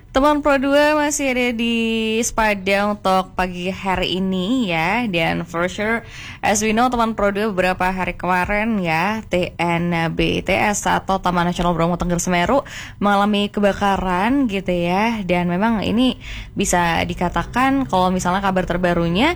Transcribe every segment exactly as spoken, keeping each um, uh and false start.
Teman Pro dua masih ada di Spada untuk pagi hari ini ya. Dan for sure, as we know, teman Pro dua beberapa hari kemarin ya, T N B T S atau Taman Nasional Bromo Tengger Semeru mengalami kebakaran gitu ya. Dan memang ini bisa dikatakan kalau misalnya kabar terbarunya,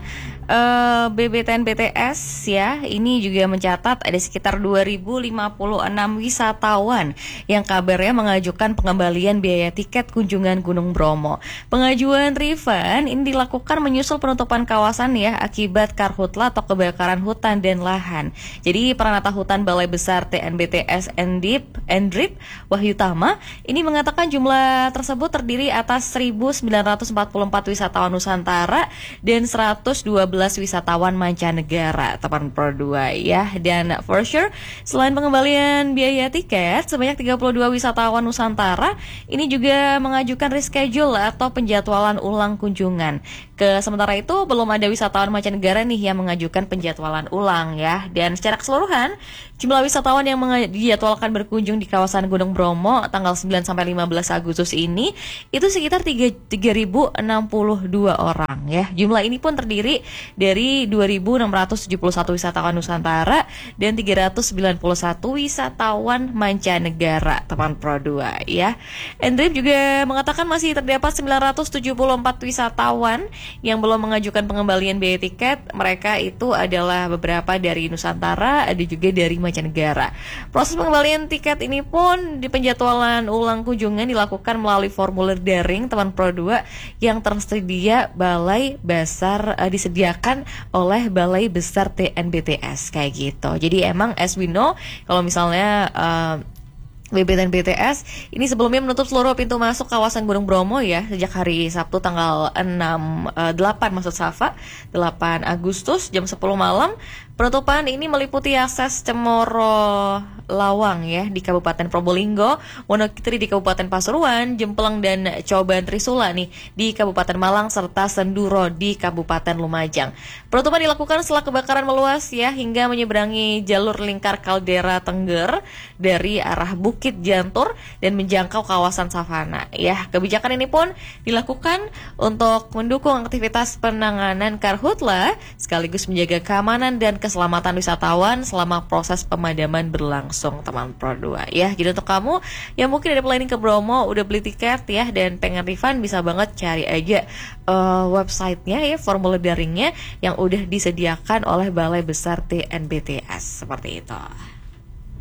uh, B B T N B T S ya, ini juga mencatat ada sekitar dua ribu lima puluh enam wisatawan yang kabarnya mengajukan pengembalian biaya tiket kunjungan Gunung Bromo. Pengajuan refund ini dilakukan menyusul penutupan kawasan ya akibat karhutla atau kebakaran hutan dan lahan. Jadi Pranata Hutan Balai Besar T N B T S Endip Endrip Wahyu Tama ini mengatakan jumlah tersebut terdiri atas seribu sembilan ratus empat puluh empat wisatawan Nusantara dan seratus dua belas wisatawan mancanegara, teman Pro dua ya. Dan for sure, selain pengembalian biaya tiket, sebanyak tiga puluh dua wisatawan Nusantara ini juga mengajukan reschedule atau penjadwalan ulang kunjungan. Ke sementara itu belum ada wisatawan mancanegara nih yang mengajukan penjadwalan ulang ya. Dan secara keseluruhan jumlah wisatawan yang dijadwalkan berkunjung di kawasan Gunung Bromo tanggal sembilan sampai lima belas Agustus ini itu sekitar tiga ribu enam puluh dua orang ya. Jumlah ini pun terdiri dari dua ribu enam ratus tujuh puluh satu wisatawan Nusantara dan tiga ratus sembilan puluh satu wisatawan mancanegara, teman Pro dua ya. Endrip juga mengatakan masih terdapat sembilan ratus tujuh puluh empat wisatawan yang belum mengajukan pengembalian biaya tiket. Mereka itu adalah beberapa dari Nusantara, ada juga dari mancanegara. Proses pengembalian tiket ini pun di penjadwalan ulang kunjungan dilakukan melalui formulir daring, teman Pro dua, yang tersedia Balai Besar uh, disediakan oleh Balai Besar T N B T S kayak gitu. Jadi emang as we know, kalau misalnya uh, B B T N B T S ini sebelumnya menutup seluruh pintu masuk kawasan Gunung Bromo ya sejak hari Sabtu tanggal enam delapan maksud Safa delapan Agustus jam sepuluh malam. Penutupan ini meliputi akses Cemoro Lawang ya di Kabupaten Probolinggo, Wonokitri di Kabupaten Pasuruan, Jempleng dan Coban Trisula nih di Kabupaten Malang serta Senduro di Kabupaten Lumajang. Penutupan dilakukan setelah kebakaran meluas ya hingga menyeberangi jalur lingkar kaldera Tengger dari arah Bukit Jantur dan menjangkau kawasan savana ya. Kebijakan ini pun dilakukan untuk mendukung aktivitas penanganan karhutla sekaligus menjaga keamanan dan keselamatan wisatawan selama proses pemadaman berlangsung, teman Pro dua ya. Jadi untuk kamu yang mungkin ada planning ke Bromo, udah beli tiket ya dan pengen refund, bisa banget cari aja uh, websitenya ya, formulir daringnya yang udah disediakan oleh Balai Besar T N B T S seperti itu.